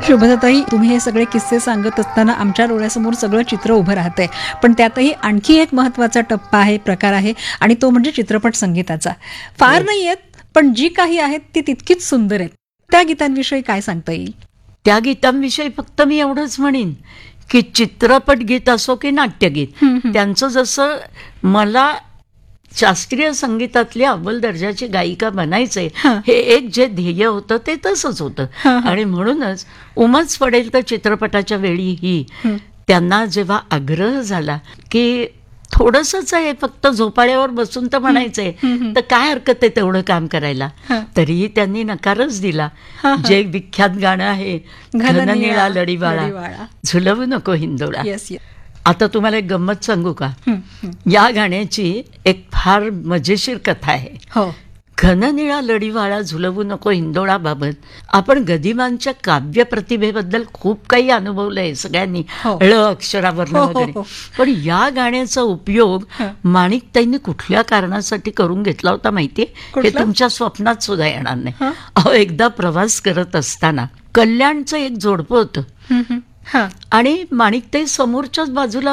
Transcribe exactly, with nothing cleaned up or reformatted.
शुभदाताई, तुम्ही हे सगळे किस्से सांगत असताना आमच्या डोळ्यासमोर सगळं चित्र उभं राहतंय. पण त्यातही आणखी एक महत्वाचा टप्पा आहे, प्रकार आहे, आणि तो म्हणजे चित्रपट संगीताचा. फार नाही आहेत, पण जी काही आहेत ती तितकीच सुंदर आहेत. त्या गीतांविषयी काय सांगता येईल? त्या गीतांविषयी फक्त मी एवढंच म्हणेन की चित्रपट गीत असो की नाट्यगीत, त्यांचं जसं मला शास्त्रीय संगीतातली अव्वल दर्जाची गायिका बनायचंय हे एक जे ध्येय होतं ते तसंच होतं. आणि म्हणूनच उमच पडेल तर चित्रपटाच्या वेळीही त्यांना जेव्हा आग्रह झाला की थोडंसंच आहे, फक्त झोपाळ्यावर बसून तर म्हणायचंय, तर काय हरकत आहे तेवढं काम करायला, तरीही त्यांनी नकारच दिला. जे विख्यात गाणं आहे, घननिळा लढीवाळा झुलवू नको हिंदोळा. आता तुम्हाला एक गंमत सांगू का? या गाण्याची एक फार मजेशीर कथा आहे. हो. घननिळा लढीवाळा झुलवू नको हिंदोळा बाबत आपण गदिमांच्या काव्य प्रतिभेबद्दल खूप काही अनुभवलंय सगळ्यांनी, ळ अक्षरावर्ण वगैरे. पण या गाण्याचा उपयोग माणिकताईंनी कुठल्या कारणासाठी करून घेतला होता माहितीये? हे तुमच्या स्वप्नात सुद्धा येणार नाही. अहो, एकदा प्रवास करत असताना कल्याणचं एक जोडपं होतं आणि माणिकताई समोरच्याच बाजूला